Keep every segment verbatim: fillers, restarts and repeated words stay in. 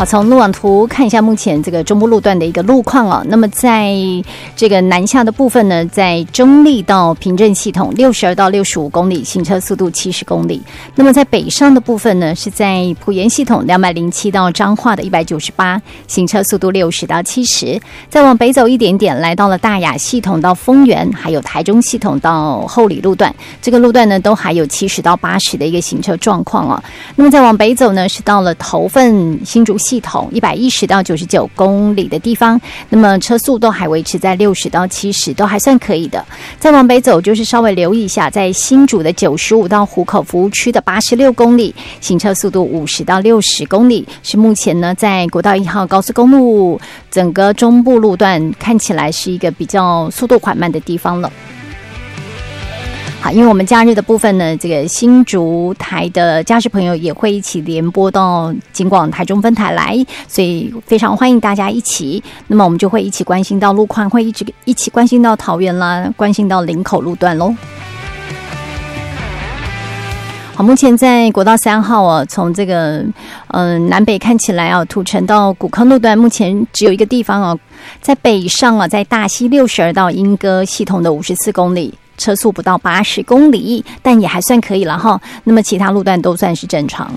好，从路网图看一下目前这个中部路段的一个路况哦。那么在这个南下的部分呢，在中立到平镇系统六十二到六十五公里，行车速度七十公里。那么在北上的部分呢，是在埔盐系统两百零七到彰化的一百九十八，行车速度六十到七十。再往北走一点点，来到了大雅系统到丰原，还有台中系统到后里路段，这个路段呢都还有七十到八十的一个行车状况哦。那么再往北走呢，是到了头份新竹系统一百一十到九十九公里的地方，那么车速都还维持在六十到七十，都还算可以的。再往北走就是稍微留意一下，在新竹的九十五到湖口服务区的八十六公里，行车速度五十到六十公里，是目前呢在国道一号高速公路整个中部路段看起来是一个比较速度缓慢的地方了。好，因为我们假日的部分呢，这个新竹台的驾驶朋友也会一起联播到警广台中分台来，所以非常欢迎大家一起。那么我们就会一起关心到路况，会一直一起关心到桃园啦，关心到林口路段咯。好，目前在国道三号哦，从这个嗯、呃、南北看起来啊，土城到古坑路段，目前只有一个地方哦，在北上啊，在大溪六十二到莺歌系统的五十四公里。车速不到八十公里，但也还算可以了哈。那么其他路段都算是正常。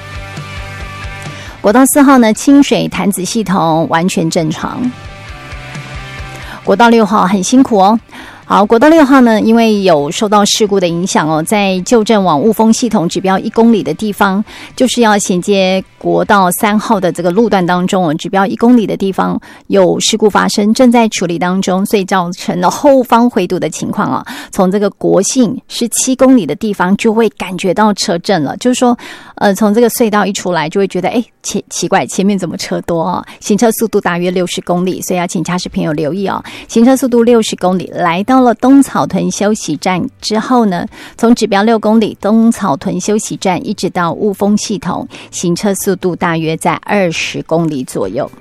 国道四号呢，清水潭子系统完全正常。国道六号很辛苦哦。好，国道六号呢，因为有受到事故的影响哦，在旧镇往雾峰系统指标一公里的地方，就是要衔接国道三号的这个路段当中哦，指标一公里的地方有事故发生，正在处理当中，所以造成了后方回堵的情况哦。从这个国姓十七公里的地方就会感觉到车阵了，就是说，呃，从这个隧道一出来就会觉得，哎，奇奇怪，前面怎么车多啊？行车速度大约六十公里，所以要请驾驶朋友留意哦。行车速度六十公里，来到到了东草屯休息站之后呢，从指标六公里东草屯休息站一直到雾峰系统，行车速度大约在二十公里左右。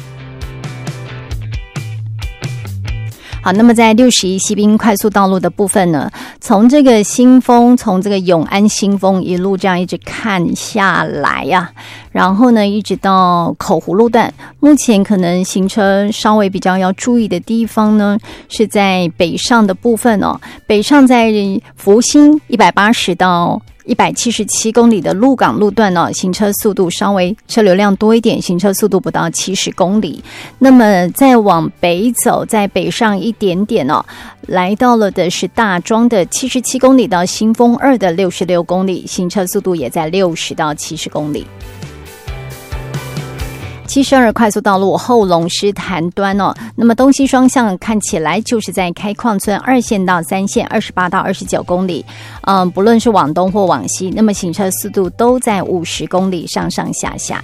好，那么在六十一西滨快速道路的部分呢，从这个新丰，从这个永安新丰一路这样一直看下来呀、啊，然后呢一直到口湖路段，目前可能行车稍微比较要注意的地方呢，是在北上的部分哦，北上在福兴一百八十到一百七十七公里的鹿港路段呢、哦，行车速度稍微车流量多一点，行车速度不到七十公里。那么再往北走，再北上一点点哦，来到了的是大庄的七十七公里到新丰二的六十六公里，行车速度也在六十到七十公里。七十二快速道路后龙狮潭端哦，那么东西双向看起来就是在开矿村二线到三线二十八到二十九公里，嗯，不论是往东或往西，那么行车速度都在五十公里上上下下。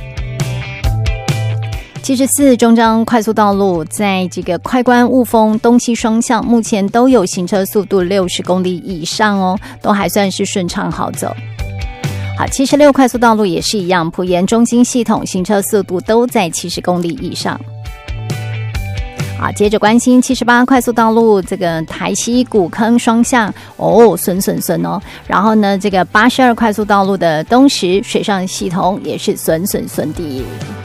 七十四中彰快速道路在这个快关雾峰东西双向，目前都有行车速度六十公里以上哦，都还算是顺畅好走。好，七十六快速道路也是一样，埔盐中心系统行车速度都在七十公里以上。好，接着关心七十八快速道路这个台西古坑双向哦，顺顺顺哦。然后呢，这个八十二快速道路的东石水上系统也是顺顺顺的。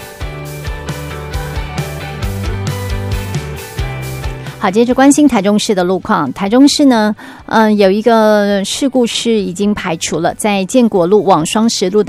好，接着关心台中市的路况。台中市呢，嗯、呃，有一个事故是已经排除了，在建国路往双十路的